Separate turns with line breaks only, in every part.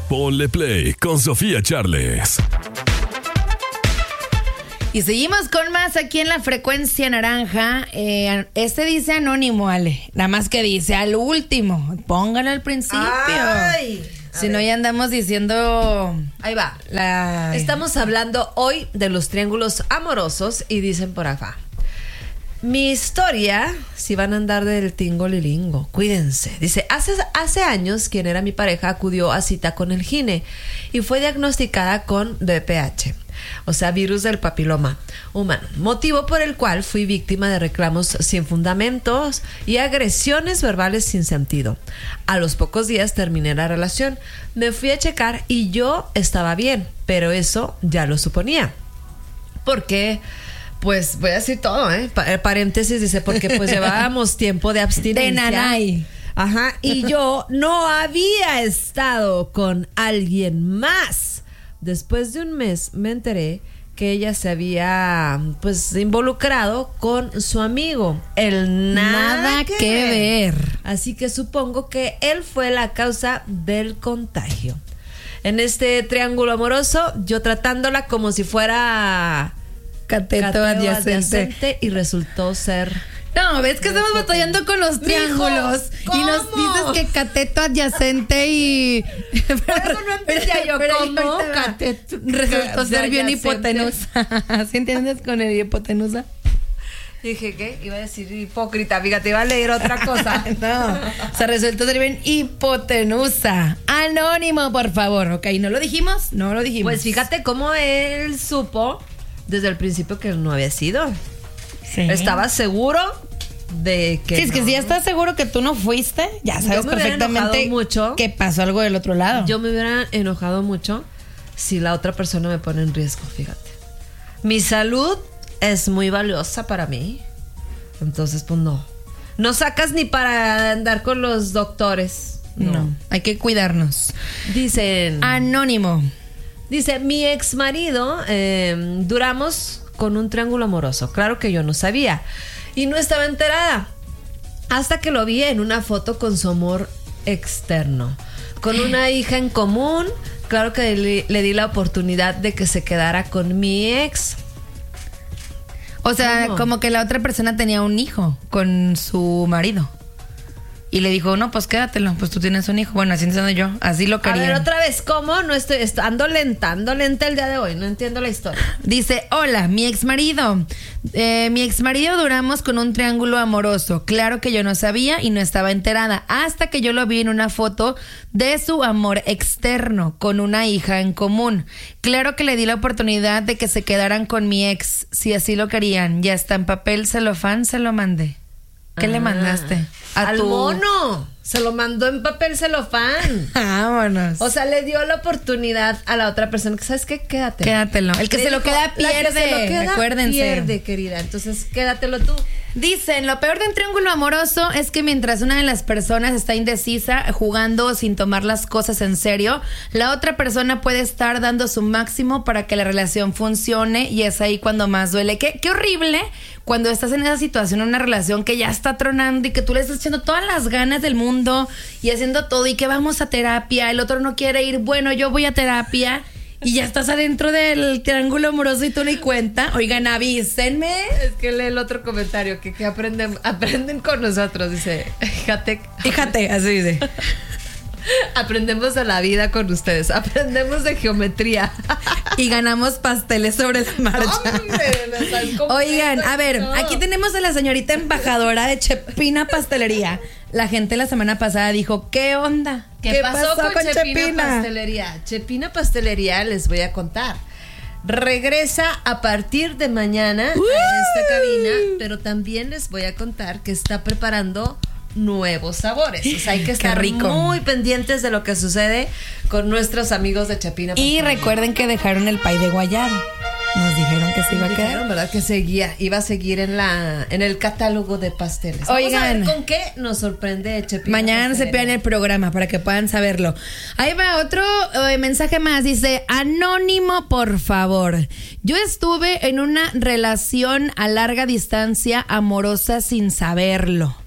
Ponle Play con Sofía Charles.
Y seguimos con más aquí en la frecuencia naranja. Este dice anónimo, Ale. Nada más que dice al último. Póngalo al principio.
Ay,
si no, ya andamos diciendo.
Ahí va. Estamos hablando hoy de los triángulos amorosos y dicen por acá. Mi historia, si van a andar del tingolilingo, cuídense. Dice, hace años quien era mi pareja acudió a cita con el gine y fue diagnosticada con VPH. O sea, virus del papiloma humano, motivo por el cual fui víctima de reclamos sin fundamentos y agresiones verbales sin sentido. A los pocos días terminé la relación, me fui a checar y yo estaba bien, pero eso ya lo suponía. Porque, pues voy a decir todo, paréntesis, dice, porque pues llevábamos tiempo de abstinencia.
De nanay.
Ajá, y yo no había estado con alguien más. Después de un mes me enteré que ella se había pues involucrado con su amigo. Nada que ver. Así que supongo que él fue la causa del contagio. En este triángulo amoroso, yo tratándola como si fuera
cateto adyacente
y resultó ser...
No, ves que estamos batallando con los triángulos.
¿Cómo?
Y nos dices que cateto adyacente y...
Pero no entendía yo cómo
cateto resultó ser bien hipotenusa. ¿Sí entiendes con el hipotenusa?
Dije, ¿qué? Iba a decir hipócrita. Fíjate, iba a leer otra cosa.
No, o sea, resultó ser bien hipotenusa. Anónimo, por favor. Ok, ¿no lo dijimos? No lo dijimos.
Pues fíjate cómo él supo desde el principio que no había sido.
Sí.
Estaba seguro de que...
Sí, es que si ya estás seguro que tú no fuiste, ya sabes perfectamente que pasó algo del otro lado.
Yo me hubiera enojado mucho si la otra persona me pone en riesgo, fíjate. Mi salud es muy valiosa para mí. Entonces, pues no. No sacas ni para andar con los doctores.
No, hay que cuidarnos.
Dicen...
Anónimo.
Dice, mi ex marido, duramos con un triángulo amoroso. Claro que yo no sabía y no estaba enterada hasta que lo vi en una foto con su amor externo, con una hija en común. Claro que le di la oportunidad de que se quedara con mi ex.
O sea,
¿cómo?
como que la otra persona tenía un hijo con su marido y le dijo, no, pues quédatelo, pues tú tienes un hijo. Bueno, así entiendo yo, así lo quería.
A ver, otra vez, ¿cómo? No estoy ando lenta el día de hoy, no entiendo la historia.
Dice, hola, mi exmarido duramos con un triángulo amoroso. Claro que yo no sabía y no estaba enterada hasta que yo lo vi en una foto de su amor externo con una hija en común. Claro que le di la oportunidad de que se quedaran con mi ex, si así lo querían. Ya está en papel celofán, se lo mandé. ¿Qué le mandaste?
Al mono. Se lo mandó en papel celofán.
Vámonos.
O sea, le dio la oportunidad a la otra persona que, ¿sabes qué? Quédatelo.
Quédatelo. El que se lo queda pierde. Acuérdense.
Pierde, querida. Entonces, quédatelo tú.
Dicen, lo peor de un triángulo amoroso es que mientras una de las personas está indecisa, jugando sin tomar las cosas en serio, la otra persona puede estar dando su máximo para que la relación funcione y es ahí cuando más duele. Qué horrible cuando estás en esa situación, en una relación que ya está tronando y que tú le estás echando todas las ganas del mundo y haciendo todo y que vamos a terapia, el otro no quiere ir, bueno, yo voy a terapia. Y ya estás adentro del triángulo amoroso y tú ni cuenta. Oigan, avísenme.
Es que lee el otro comentario que aprenden con nosotros. Dice,
fíjate, así dice.
Aprendemos de la vida con ustedes. Aprendemos de geometría.
Y ganamos pasteles sobre la marcha. Oigan, a ver, aquí tenemos a la señorita embajadora de Chepina Pastelería. La gente la semana pasada dijo, ¿qué onda?
¿Qué pasó con Chepina Pastelería? Chepina Pastelería, les voy a contar. Regresa a partir de mañana a esta cabina, pero también les voy a contar que está preparando nuevos sabores. O sea, hay que estar muy pendientes de lo que sucede con nuestros amigos de Chepina Pastelería.
Y recuerden que dejaron el pay de guayaba. Nos dijeron que se iba a quedar.
Dijeron, ¿verdad? Que iba a seguir en el catálogo de pasteles.
Oigan,
vamos a ver con qué nos sorprende Chepina.
Mañana se vean el programa para que puedan saberlo. Ahí va otro mensaje más. Dice, anónimo, por favor. Yo estuve en una relación a larga distancia amorosa sin saberlo.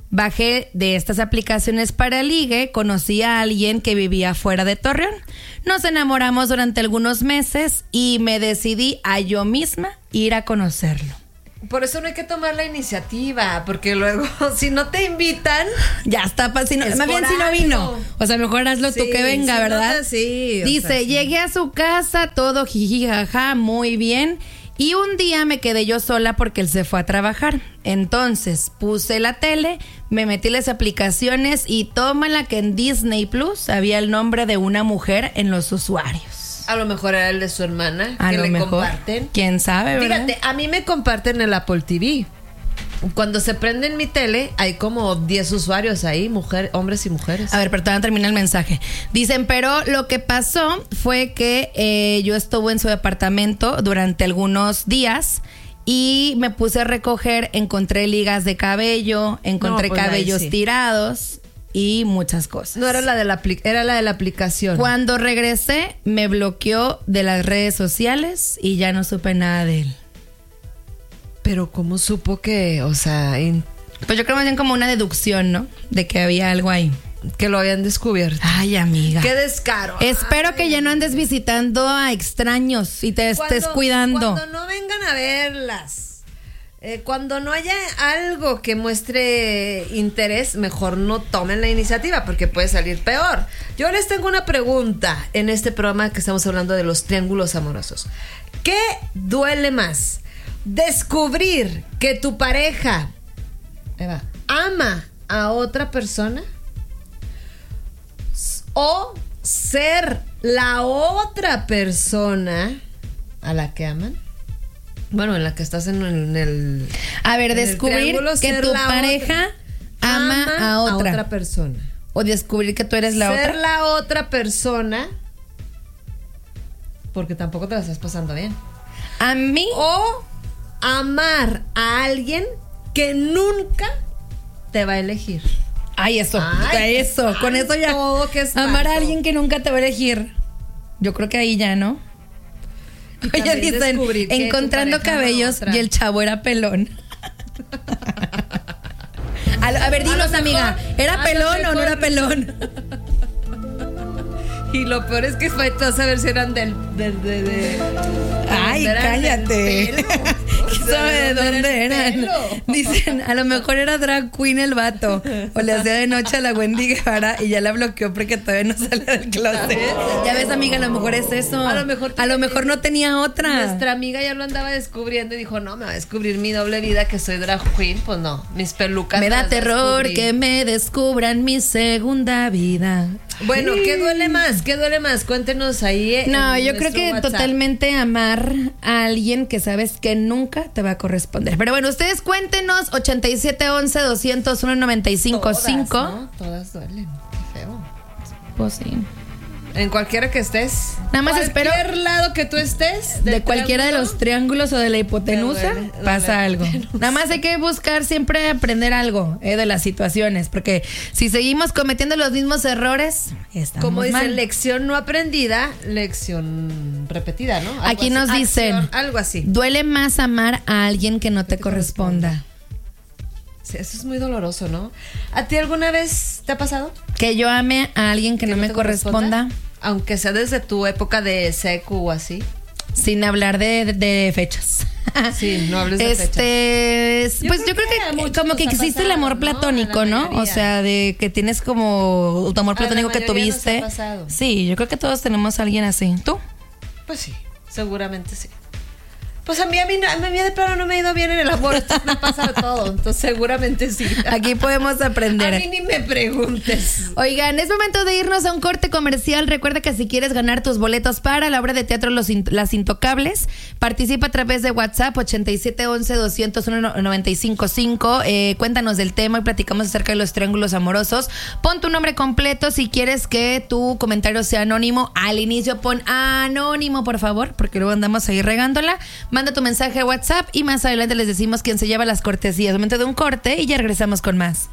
Bajé de estas aplicaciones para ligue, conocí a alguien que vivía fuera de Torreón. Nos enamoramos durante algunos meses y me decidí a yo misma ir a conocerlo.
Por eso no hay que tomar la iniciativa, porque luego si no te invitan,
ya está, más bien si no vino. O sea, mejor hazlo tú que venga, ¿verdad? Dice, llegué a su casa, todo jiji, jaja, muy bien. Y un día me quedé yo sola porque él se fue a trabajar. Entonces puse la tele, me metí las aplicaciones y tómala que en Disney Plus había el nombre de una mujer en los usuarios.
A lo mejor era el de su hermana,
a
que
lo
le
mejor
comparten.
¿Quién sabe, verdad?
Fíjate, a mí me comparten el Apple TV. Cuando se prende en mi tele, hay como 10 usuarios ahí, hombres y mujeres.
A ver, pero todavía no termina el mensaje. Dicen, pero lo que pasó fue que yo estuve en su departamento durante algunos días y me puse a recoger, encontré ligas de cabello, encontré cabellos tirados y muchas cosas.
No era la de era la de la aplicación.
Cuando regresé, me bloqueó de las redes sociales y ya no supe nada de él.
Pero ¿cómo supo que, o sea...
Pues yo creo más bien como una deducción, ¿no? De que había algo ahí.
Que lo habían descubierto.
Ay, amiga.
¡Qué descaro!
Espero que ya no andes visitando a extraños y te estés cuidando.
Cuando no vengan a verlas, cuando no haya algo que muestre interés, mejor no tomen la iniciativa porque puede salir peor. Yo les tengo una pregunta en este programa que estamos hablando de los triángulos amorosos. ¿Qué duele más? ¿Descubrir que tu pareja ama a otra persona? ¿O ser la otra persona a la que aman? Bueno, en la que estás en el...
A ver, descubrir que tu pareja ama a otra
persona.
O descubrir que tú eres la otra.
Ser la otra persona porque tampoco te la estás pasando bien.
A mí...
O amar a alguien que nunca te va a elegir.
Ay, eso. Con eso ya. Amar a alguien que nunca te va a elegir. Yo creo que ahí ya, ¿no? Oye, dicen, encontrando cabellos y el chavo era pelón. A ver, dinos, amiga, ¿era pelón o no era pelón?
Y lo peor es que fue a saber si eran
Ay, cállate. ¿Quién sabe de dónde eran? Dicen, a lo mejor era drag queen el vato. O le hacía de noche a la Wendy Guevara y ya la bloqueó porque todavía no sale del closet. Ya ves, amiga, a lo mejor es eso. A lo mejor no tenía otra.
Nuestra amiga ya lo andaba descubriendo y dijo, no, me va a descubrir mi doble vida, que soy drag queen. Pues no, mis pelucas.
Me da terror que me descubran mi segunda vida.
Bueno, ¿qué duele más? Cuéntenos ahí.
No, yo creo que WhatsApp. Totalmente amar a alguien que sabes que nunca te va a corresponder. Pero bueno, ustedes cuéntenos 8711-201-955.
¿No? Todas duelen. Qué feo.
Pues sí.
En cualquiera que estés.
Nada más espero.
Cualquier lado que tú estés.
De cualquiera de los triángulos o de la hipotenusa, pasa algo. Nada más hay que buscar siempre aprender algo de las situaciones. Porque si seguimos cometiendo los mismos errores, estamos
como dicen,
mal.
lección no aprendida, lección repetida, ¿no?
Aquí nos dicen.
Algo así.
Duele más amar a alguien que no te corresponda.
Sí, eso es muy doloroso, ¿no? ¿A ti alguna vez te ha pasado?
Que yo ame a alguien que no me corresponda.
Aunque sea desde tu época de secu o así.
Sin hablar de fechas.
Sí, no hables de fechas.
Pues yo creo que como que existe el amor platónico, ¿no? O sea, de que tienes como tu amor platónico que tuviste. Sí, yo creo que todos tenemos a alguien así. ¿Tú?
Pues sí, seguramente sí. Pues a mí de plano no me ha ido bien en el amor. Me ha pasado todo. Entonces seguramente sí.
Aquí podemos aprender.
A mí ni me preguntes.
Oigan, es momento de irnos a un corte comercial. Recuerda que si quieres ganar tus boletos para la obra de teatro Las Intocables, participa a través de WhatsApp 8711-201-955. Cuéntanos del tema y platicamos acerca de los triángulos amorosos. Pon tu nombre completo. Si quieres que tu comentario sea anónimo, al inicio pon anónimo, por favor, porque luego andamos ahí regándola. Manda tu mensaje a WhatsApp y más adelante les decimos quién se lleva las cortesías. Momento de un corte y ya regresamos con más.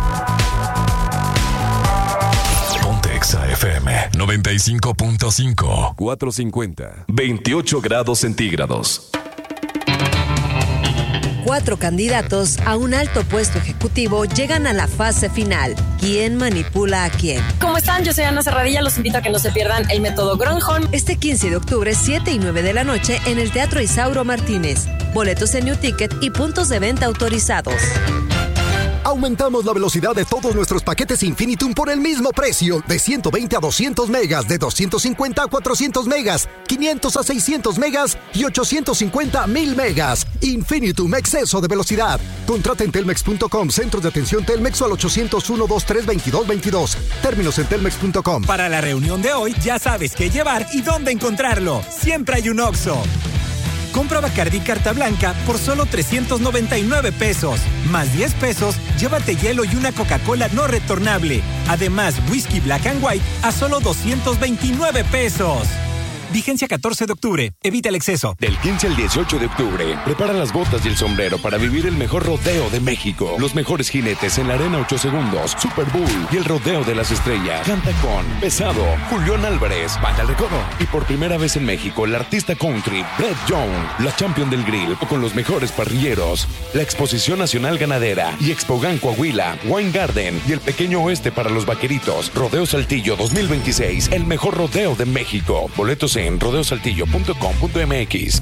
Ponte Exa FM 95.5 450 28 grados centígrados.
4 candidatos a un alto puesto ejecutivo llegan a la fase final. ¿Quién manipula a quién?
¿Cómo están? Yo soy Ana Serradilla. Los invito a que no se pierdan el método Gronholm.
Este 15 de octubre, 7 y 9 de la noche, en el Teatro Isauro Martínez. Boletos en New Ticket y puntos de venta autorizados.
Aumentamos la velocidad de todos nuestros paquetes Infinitum por el mismo precio, de 120 a 200 megas, de 250 a 400 megas, 500 a 600 megas y 850 a 1000 megas. Infinitum, exceso de velocidad. Contrata en telmex.com, centros de atención Telmex o al 801-232-2222. Términos en telmex.com.
Para la reunión de hoy, ya sabes qué llevar y dónde encontrarlo. Siempre hay un Oxxo. Compra Bacardí Carta Blanca por solo 399 pesos. Más 10 pesos, llévate hielo y una Coca-Cola no retornable. Además, whisky Black and White a solo 229 pesos. Vigencia 14 de octubre. Evita el exceso.
Del 15 al 18 de octubre, prepara las botas y el sombrero para vivir el mejor rodeo de México. Los mejores jinetes en la Arena 8 Segundos, Super Bowl y el Rodeo de las Estrellas. Canta con Pesado, Julián Álvarez, Banda El Recodo. Y por primera vez en México, el artista country Brett Young, la champion del grill con los mejores parrilleros. La Exposición Nacional Ganadera y Expogan Coahuila, Wine Garden y el Pequeño Oeste para los Vaqueritos. Rodeo Saltillo 2026, el mejor rodeo de México. Boletos en rodeosaltillo.com.mx.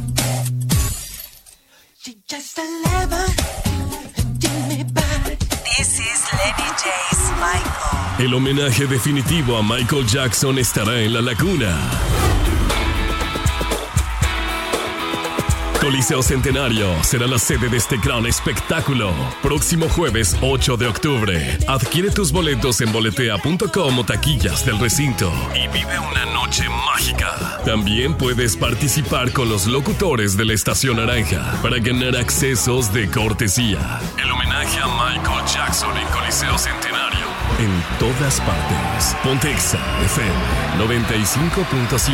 This is Lenny J's Michael.
El homenaje definitivo a Michael Jackson estará en La Laguna. Coliseo Centenario será la sede de este gran espectáculo. Próximo jueves 8 de octubre. Adquiere tus boletos en boletea.com o taquillas del recinto y vive una noche mágica. También puedes participar con los locutores de la Estación Naranja para ganar accesos de cortesía. El homenaje a Michael Jackson en Coliseo Centenario. En todas partes. Pontexa FM 95.5.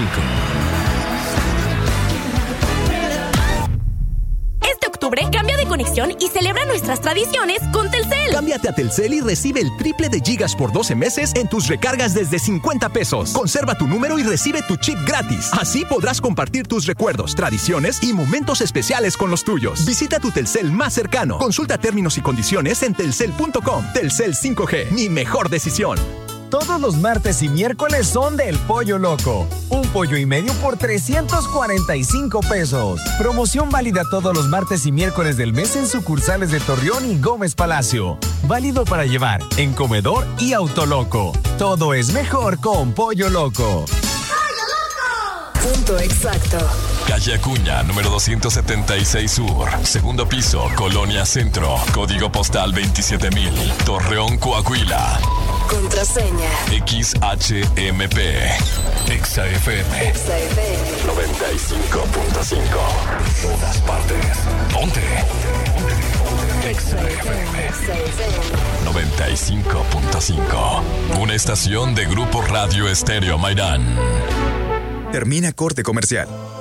Cambia de conexión y celebra nuestras tradiciones con Telcel.
Cámbiate a Telcel y recibe el triple de gigas por 12 meses en tus recargas desde 50 pesos. Conserva tu número y recibe tu chip gratis. Así podrás compartir tus recuerdos, tradiciones y momentos especiales con los tuyos. Visita tu Telcel más cercano. Consulta términos y condiciones en telcel.com. Telcel 5G, mi mejor decisión.
Todos los martes y miércoles son del Pollo Loco. Un pollo y medio por 345 pesos. Promoción válida todos los martes y miércoles del mes en sucursales de Torreón y Gómez Palacio. Válido para llevar en comedor y Autoloco. Todo es mejor con Pollo Loco.
¡Pollo Loco!
Punto exacto.
Calle Acuña, número 276 Sur. Segundo piso, Colonia Centro. Código postal 27000. Torreón, Coahuila.
Contraseña.
XHMP. XFM. 95.5. Todas partes. Ponte. XFM 95.5. Una estación de Grupo Radio Estéreo Mairán.
Termina corte comercial.